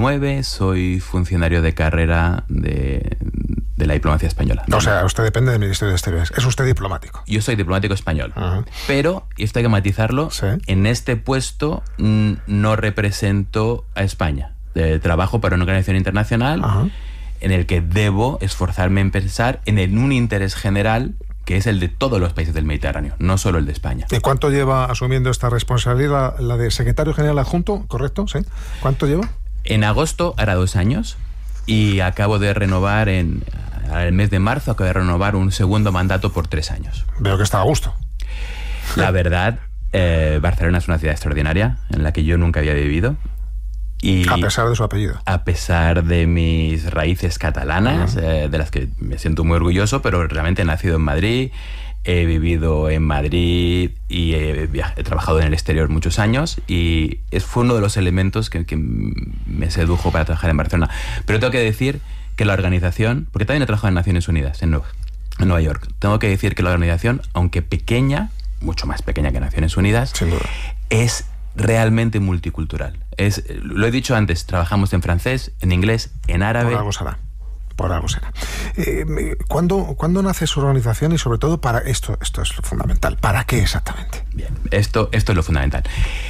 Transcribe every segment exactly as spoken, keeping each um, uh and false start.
nueve soy funcionario de carrera de, de la diplomacia española. O sea, usted depende del Ministerio de Exteriores. ¿Es usted diplomático? Yo soy diplomático español. Uh-huh. Pero, y esto hay que matizarlo, ¿sí? En este puesto mm, no represento a España. De, trabajo para una organización internacional uh-huh. en el que debo esforzarme en pensar en, en un interés general que es el de todos los países del Mediterráneo, no solo el de España. ¿Y cuánto lleva asumiendo esta responsabilidad? La, la de secretario general adjunto, ¿correcto? ¿Sí? ¿Cuánto lleva? En agosto hará dos años y acabo de renovar en el mes de marzo, acabo de renovar un segundo mandato por tres años. Veo que está a gusto. La verdad, eh, Barcelona es una ciudad extraordinaria en la que yo nunca había vivido. Y a pesar de su apellido. A pesar de mis raíces catalanas, uh-huh. eh, de las que me siento muy orgulloso, pero realmente he nacido en Madrid, he vivido en Madrid y he, he trabajado en el exterior muchos años y es, fue uno de los elementos que, que me sedujo para trabajar en Barcelona. Pero tengo que decir que la organización, porque también he trabajado en Naciones Unidas, en Nueva, en Nueva York, tengo que decir que la organización, aunque pequeña, mucho más pequeña que Naciones Unidas, sin duda, es realmente multicultural. Es, lo he dicho antes, trabajamos en francés, en inglés, en árabe. Por algo será. Por algo será. Eh, ¿cuándo, ¿Cuándo nace su organización y sobre todo para esto? Esto es lo fundamental. ¿Para qué exactamente? Bien, esto, esto es lo fundamental.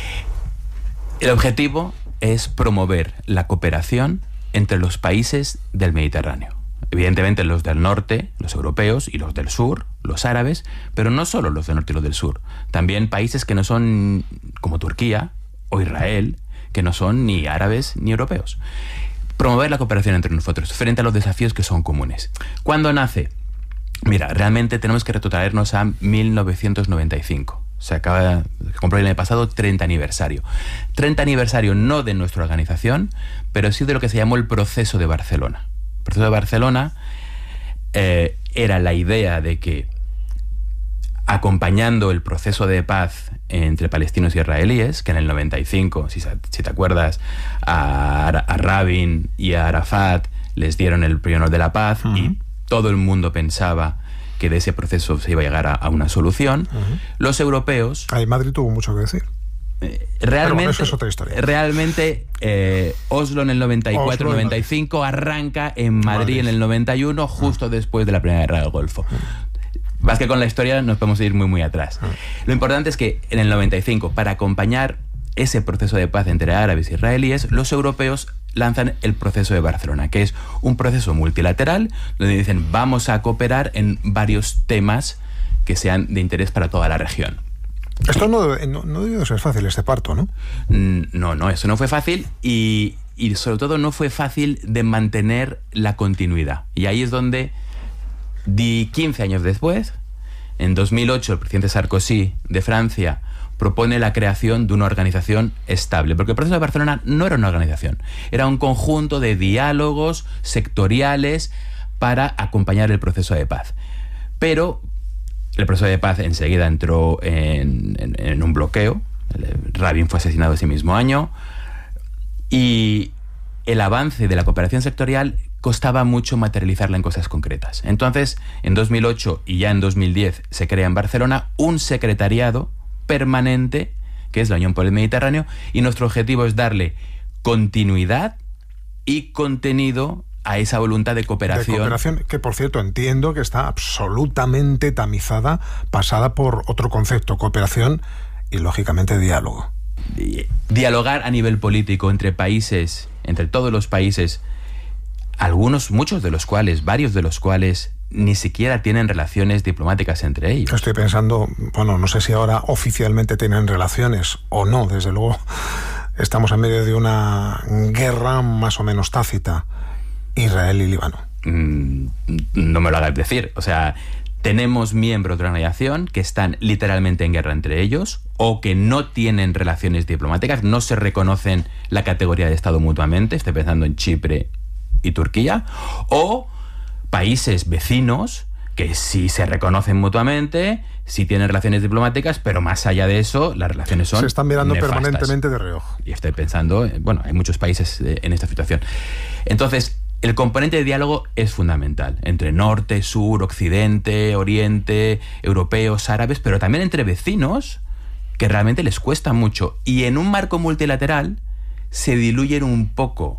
El objetivo es promover la cooperación entre los países del Mediterráneo. Evidentemente los del norte, los europeos, y los del sur, los árabes, pero no solo los del norte y los del sur. También países que no son como Turquía o Israel, que no son ni árabes ni europeos. Promover la cooperación entre nosotros frente a los desafíos que son comunes. ¿Cuándo nace? Mira, realmente tenemos que retrotraernos a mil novecientos noventa y cinco. Se acaba, se cumplió el año pasado treinta aniversario. treinta aniversario no de nuestra organización, pero sí de lo que se llamó el Proceso de Barcelona. El Proceso de Barcelona eh, era la idea de que, acompañando el proceso de paz entre palestinos y israelíes, que en el noventa y cinco, si, si te acuerdas, a, a Rabin y a Arafat les dieron el premio Nobel de la Paz, uh-huh. y todo el mundo pensaba que de ese proceso se iba a llegar a, a una solución. Uh-huh. Los europeos... Ahí Madrid tuvo mucho que decir. Eh, realmente, bueno, eso es otra historia. Realmente, eh, Oslo en el noventa y cuatro noventa y cinco arranca en Madrid, Madrid en el noventa y uno, justo uh-huh. después de la Primera Guerra del Golfo. Uh-huh. Más que con la historia nos podemos ir muy muy atrás. Uh-huh. Lo importante es que en el noventa y cinco, para acompañar ese proceso de paz entre árabes e israelíes, los europeos lanzan el Proceso de Barcelona, que es un proceso multilateral donde dicen vamos a cooperar en varios temas que sean de interés para toda la región. Esto no, no, no debió ser fácil, este parto, ¿no? No, no, eso no fue fácil y, y sobre todo no fue fácil de mantener la continuidad. Y ahí es donde, di quince años después, en dos mil ocho, el presidente Sarkozy de Francia propone la creación de una organización estable, porque el Proceso de Barcelona no era una organización, era un conjunto de diálogos sectoriales para acompañar el proceso de paz. Pero el proceso de paz enseguida entró en, en, en un bloqueo. Rabin fue asesinado ese mismo año y el avance de la cooperación sectorial costaba mucho materializarla en cosas concretas. Entonces, en dos mil ocho y ya en dos mil diez se crea en Barcelona un secretariado permanente, que es la Unión por el Mediterráneo, y nuestro objetivo es darle continuidad y contenido a esa voluntad de cooperación. De cooperación, que por cierto entiendo que está absolutamente tamizada, pasada por otro concepto, cooperación y lógicamente diálogo. Dialogar a nivel político entre países, entre todos los países, algunos, muchos de los cuales, varios de los cuales ni siquiera tienen relaciones diplomáticas entre ellos. Estoy pensando, bueno, no sé si ahora oficialmente tienen relaciones o no, desde luego estamos en medio de una guerra más o menos tácita, Israel y Líbano. Mm, no me lo hagas decir, o sea, tenemos miembros de la organización que están literalmente en guerra entre ellos o que no tienen relaciones diplomáticas, no se reconocen la categoría de Estado mutuamente, estoy pensando en Chipre y Turquía, o países vecinos que sí se reconocen mutuamente, sí tienen relaciones diplomáticas, pero más allá de eso, las relaciones son se están mirando nefastas. Permanentemente de reojo. Y estoy pensando, bueno, hay muchos países en esta situación. Entonces, el componente de diálogo es fundamental, entre norte, sur, occidente, oriente, europeos, árabes, pero también entre vecinos, que realmente les cuesta mucho. Y en un marco multilateral se diluyen un poco